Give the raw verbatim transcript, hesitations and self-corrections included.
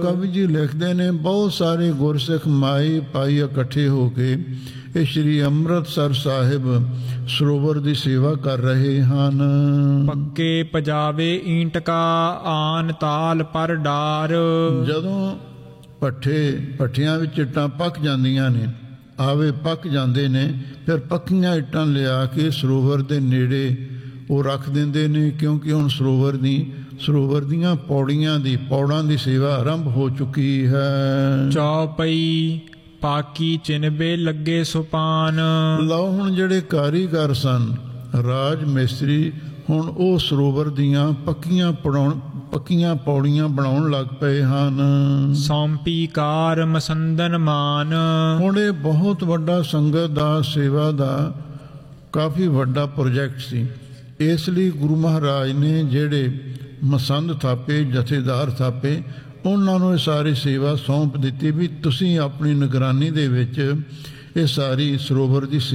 ਕਵੀ ਜੀ ਲਿਖਦੇ ਨੇ, ਬਹੁਤ ਸਾਰੇ ਗੁਰਸਿੱਖ ਮਾਈ ਪਾਈ ਇਕੱਠੇ ਹੋ ਕੇ ਇਹ ਸ਼੍ਰੀ ਅੰਮ੍ਰਿਤਸਰ ਸਾਹਿਬ ਸਰੋਵਰ ਦੀ ਸੇਵਾ ਕਰ ਰਹੇ ਹਨ। ਪੱਕੇ ਪਜਾਵੇ ਈਂਟ ਕਾ ਆਨ ਤਾਲ ਪਰ ਡਾਰ। ਜਦੋਂ ਭੱਠੇ ਭੱਠਿਆਂ ਵਿੱਚ ਇੱਟਾਂ ਪੱਕ ਜਾਂਦੀਆਂ ਨੇ, ਆਵੇ ਪੱਕ ਜਾਂਦੇ ਨੇ, ਫਿਰ ਪੱਕੀਆਂ ਇੱਟਾਂ ਲਿਆ ਕੇ ਸਰੋਵਰ ਦੇ ਨੇੜੇ ਉਹ ਰੱਖ ਦਿੰਦੇ ਨੇ, ਕਿਉਂਕਿ ਹੁਣ ਸਰੋਵਰ ਦੀ ਸਰੋਵਰ ਦੀਆਂ ਪੌੜੀਆਂ ਦੀ ਪੌੜਾਂ ਦੀ ਸੇਵਾ ਆਰੰਭ ਹੋ ਚੁੱਕੀ ਹੈ। ਚੌਪਈ ਪਾਕੀ ਚਿਨਬੇ ਲੱਗੇ ਸੁਪਾਨ। ਲਓ ਹੁਣ ਜਿਹੜੇ ਕਾਰੀਗਰ ਸਨ, ਰਾਜ ਮਿਸਤਰੀ, ਹੁਣ ਉਹ ਸਰੋਵਰ ਦੀਆਂ ਪੱਕੀਆਂ ਪੜਾਉਣ ਪੱਕੀਆਂ ਪੌੜੀਆਂ ਬਣਾਉਣ ਲੱਗ ਪਏ ਹਨ। ਸੌਂਪੀ ਕਾਰ ਮਸੰਦਨ ਮਾਨ। ਹੁਣ ਇਹ ਬਹੁਤ ਵੱਡਾ ਸੰਗਤ ਦਾ ਸੇਵਾ ਦਾ ਕਾਫੀ ਵੱਡਾ ਪ੍ਰੋਜੈਕਟ ਸੀ। ਇਸ ਲਈ ਗੁਰੂ ਮਹਾਰਾਜ ਨੇ ਜਿਹੜੇ ਮਸੰਦ ਥਾਪੇ, ਜਥੇਦਾਰ ਥਾਪੇ, ਉਹਨਾਂ ਨੂੰ ਇਹ ਸਾਰੀ ਸੇਵਾ ਸੌਂਪ ਦਿੱਤੀ ਵੀ ਤੁਸੀਂ ਆਪਣੀ ਨਿਗਰਾਨੀ ਦੇ ਵਿੱਚ ਇਹ ਸਾਰੀ ਸਰੋਵਰ ਦੀ